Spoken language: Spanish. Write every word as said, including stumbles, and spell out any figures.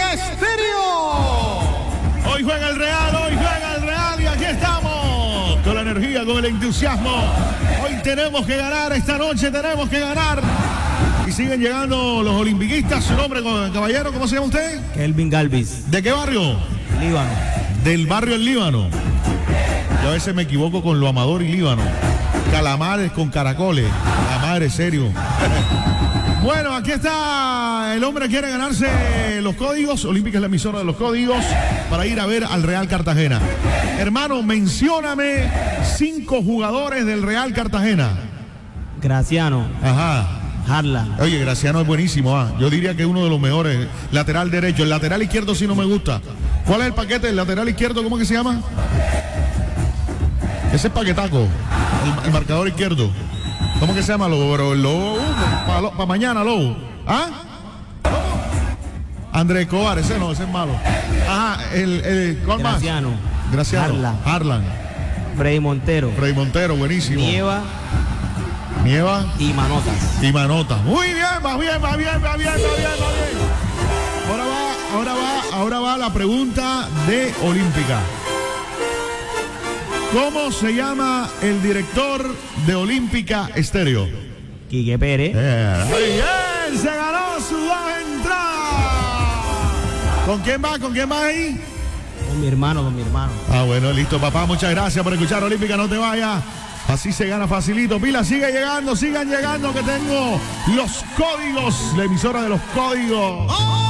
Estéreo. Hoy juega el Real, hoy juega el Real y aquí estamos. Con la energía, con el entusiasmo. Hoy tenemos que ganar, esta noche tenemos que ganar. Y siguen llegando los olimpiquistas. Su nombre, caballero, ¿cómo se llama usted? Kelvin Galvis. ¿De qué barrio? Líbano. Del barrio El Líbano. Yo a veces me equivoco con lo Amador y Líbano. Calamares con caracoles. La madre, serio. Bueno, aquí está. El hombre quiere ganarse los códigos. Olímpica es la emisora de los códigos para ir a ver al Real Cartagena. Hermano, mencióname cinco jugadores del Real Cartagena. Graciano. Ajá. Harlan. Oye, Graciano es buenísimo. Ah. Yo diría que es uno de los mejores. Lateral derecho. El lateral izquierdo sí no me gusta. ¿Cuál es el paquete del lateral izquierdo? ¿Cómo que se llama? Ese es paquetaco. El, el marcador izquierdo. ¿Cómo que se llama, Lobo? Pero el Lobo, uh, para pa mañana, Lobo. ¿Ah? ¿Cómo? Andrés Escobar, ese no, ese es malo. Ajá, el, el ¿cuál más? Graciano. Graciano. Harlan. Harlan. Freddy Montero. Freddy Montero, buenísimo. Nieva Nieva. y Manotas. Y Manota. Muy bien, va bien, va bien, va bien, va bien, va bien. Ahora va, ahora va, ahora va la pregunta de Olímpica. ¿Cómo se llama el director de Olímpica Estéreo? Quique Pérez. Eh, muy bien, se ganó su dos entradas. ¿Con quién va? ¿Con quién va ahí? Con mi hermano, con mi hermano. Ah, bueno, listo, papá. Muchas gracias por escuchar Olímpica. No te vayas. Así se gana facilito. Pila, sigue llegando, sigan llegando, que tengo los códigos. La emisora de los códigos. ¡Oh!